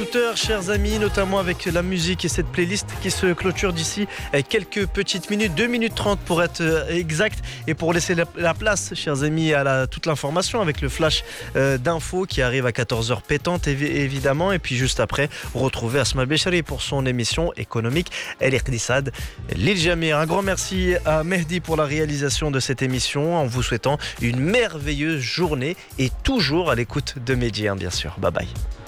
écouteurs, chers amis, notamment avec la musique et cette playlist qui se clôture d'ici quelques petites minutes, 2 minutes 30 pour être exact, et pour laisser la place, chers amis, à toute l'information avec le flash d'infos qui arrive à 14h pétante évidemment, et puis juste après, retrouver Asma Bechari pour son émission économique El Iqtisad Lil Jamir. Un grand merci à Mehdi pour la réalisation de cette émission, en vous souhaitant une merveilleuse journée et toujours à l'écoute de Média, bien sûr. Bye bye.